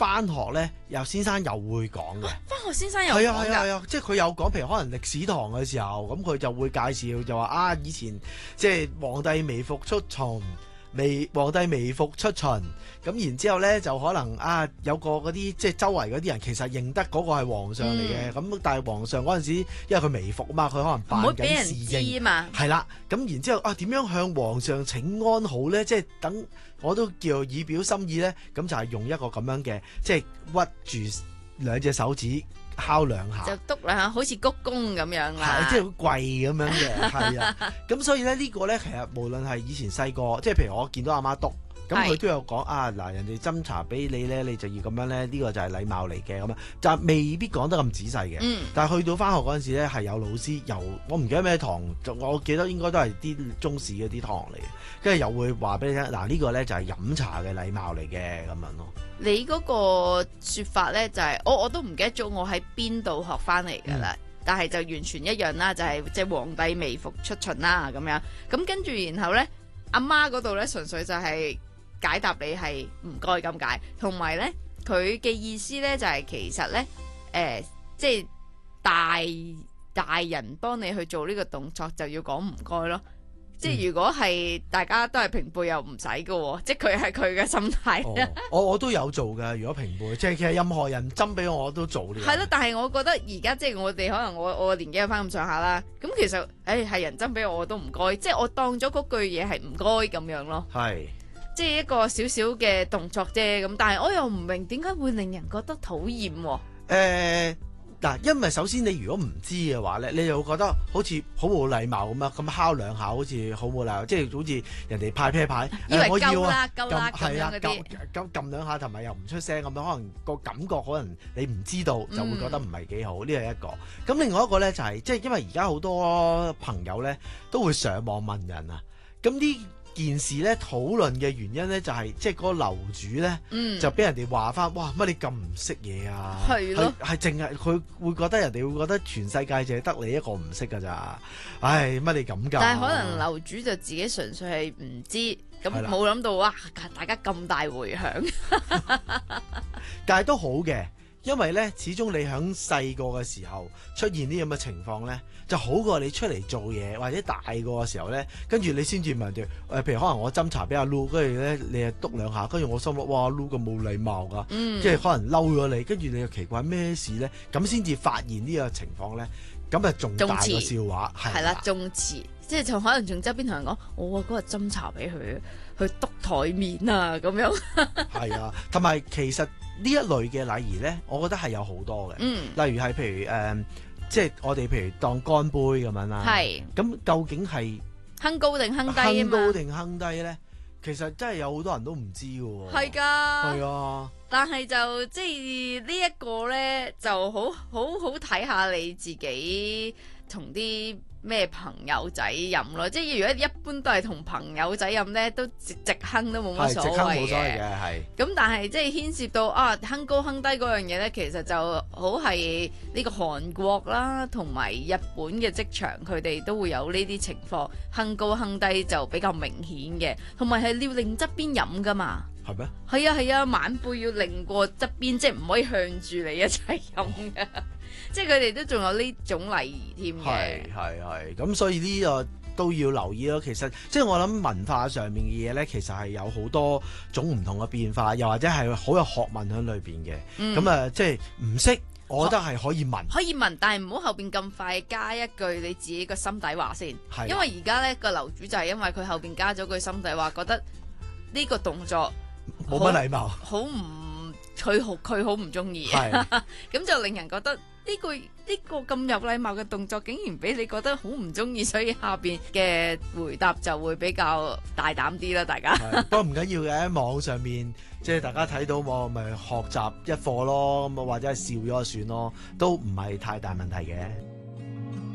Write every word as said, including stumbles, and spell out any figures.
翻學咧，又先生又會講嘅。 翻學先生有係啊講㗎。 係啊係啊，即係佢有講，譬如可能歷史堂嘅時候，咁佢就會介紹就話啊，以前即係皇帝微服出巡。未皇帝微服出巡，咁然之後咧就可能啊有個嗰啲即係周圍嗰啲人其實認得嗰個係皇上嚟嘅，咁、嗯、但係皇上嗰陣時因為佢微服啊嘛，佢可能扮緊侍應啊嘛，係啦，咁然之後啊點樣向皇上請安好咧？即係等我都叫以表心意咧，咁就係用一個咁樣嘅，即係屈住兩隻手指。敲兩下就篤兩下，好似鞠躬咁樣啦， 即係好跪咁樣嘅，係啊。咁所以咧呢個咧其實無論係以前細個，即係譬如我見到阿媽篤，咁佢都有講啊嗱，人哋斟茶俾你咧，你就要咁樣咧，呢、呢個就係禮貌嚟嘅咁啊，就未必講得咁仔細嘅。嗯、但係去到翻學嗰陣時咧，係有老師由我唔記得咩堂，我記得應該都係啲中史嗰啲堂嚟嘅，跟住又會話俾你聽嗱，呢、呢個咧就係飲茶嘅禮貌嚟嘅咁樣咯。 你嗰個說法咧就係、是、我我都唔記得咗我喺邊度學翻嚟噶啦，嗯、但係就完全一樣啦，就係即係皇帝微服出巡啦咁樣。咁跟住然後咧，阿媽嗰度咧純粹就係解答你係唔該咁解，同埋咧佢嘅意思咧就係、是、其實咧誒、呃、即係大大人幫你去做呢個動作就要講唔該咯。即係如果係大家都係平輩又唔使㗎，即係佢係佢嘅心態。 哦、我我都有做㗎，如果平輩，即係其實任何人斟俾我，我都做呢。係咯，但係我覺得而家即係我哋可能我我年紀有翻咁上下啦。咁其實誒係人斟俾我，我都唔該，即係我當咗嗰句嘢係唔該咁樣咯。係，即係一個少少嘅動作啫。咁但係我又唔明點解會令人覺得討厭喎。 誒嗱，因為首先你如果唔知嘅話咧，你就會覺得好似好冇禮貌咁樣，咁敲兩下好似好冇禮貌，即係好似人哋派啤牌， 以為夠啦夠啦咁樣嗰啲， 咁撳兩下同埋又唔出聲咁樣，可能個感覺可能你唔知道就會覺得唔係幾好，呢係、嗯、一個。咁另外一個咧就係、是，即係因為而家好多朋友咧都會上網問人啊，咁呢件事咧討論嘅原因咧就係、是，即係嗰個樓主咧、嗯、就俾人哋話翻，哇乜你咁唔識嘢啊？係咯，係淨係佢會覺得人哋會覺得全世界淨係得你一個唔識㗎咋？唉，乜你咁㗎？ 但係可能樓主就自己純粹係唔知，咁冇諗到哇！大家咁大迴響， 但係都好嘅。因為咧，始終你喺細個嘅時候出現啲咁嘅情況咧，就好過你出嚟做嘢或者大個嘅時候咧，跟住你先至問人哋誒，譬如可能我斟茶俾阿 Lu，跟住咧你係篤兩下，跟住我心諗哇 Lu 咁冇禮貌噶，即係、嗯、可能嬲咗你，跟住你又奇怪咩事咧，咁先至發現呢個情況咧，咁啊仲大個笑話係啦， 仲遲，即係就可能仲側邊同人講，我啊嗰日斟茶俾佢，去篤台面啊咁樣。 係啊，同埋其實呢一類嘅禮儀咧，我覺得係有好多嘅。嗯，例如係譬如誒、呃，即係我哋譬如當乾杯咁樣啦。係是。咁究竟係哼高定哼低啊嘛？ 哼高定哼低咧？其實真係有好多人都唔知嘅喎。 係㗎。係啊。但係就即係呢一個咧，就好好好睇下你自己同啲咩朋友仔飲咯，即係如果一般都係同朋友仔飲咧，都直直哼都冇乜所謂嘅。係咁，但係即係牽涉到啊哼高哼低嗰樣嘢咧，其實就好係呢個韓國啦，同埋日本嘅職場，佢哋都會有呢啲情況，哼高哼低就比較明顯嘅，同埋係要另側邊飲噶嘛。 係咩？ 係啊係啊，晚輩要另過側邊，即係唔可以向住你一齊飲嘅。即係佢哋都仲有呢種禮儀添嘅。 係係係，咁所以呢個都要留意咯。其實即係我諗文化上面嘅嘢咧，其實係有好多種唔同嘅變化，又或者係好有學問喺裏邊嘅。咁啊、嗯，即係唔識，我覺得係可以問。 可以問，但係唔好後邊咁快加一句你自己個心底話先。係。因為而家咧個樓主就係因為佢後邊加咗句心底話，覺得呢個動作冇乜禮貌， 好唔佢好佢好唔中意。係。咁就令人覺得。呢句呢個咁有禮貌嘅動作，竟然俾你覺得好唔中意，所以下邊嘅回答就會比較大膽啲啦，大家。 不過唔緊要嘅，喺網上面即係大家睇到我咪學習一課咯，咁或者係笑咗就算咯，都唔係太大問題嘅。